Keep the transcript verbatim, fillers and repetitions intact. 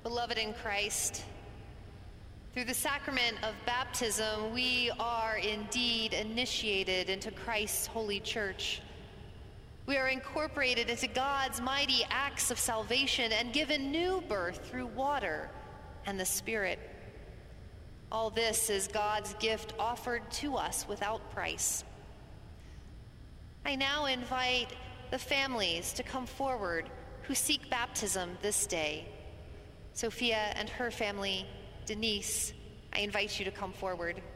Beloved in Christ, through the sacrament of baptism, we are indeed initiated into Christ's holy church. We are incorporated into God's mighty acts of salvation and given new birth through water and the Spirit. All this is God's gift offered to us without price. I now invite the families to come forward who seek baptism this day. Sophia and her family, Denise, I invite you to come forward.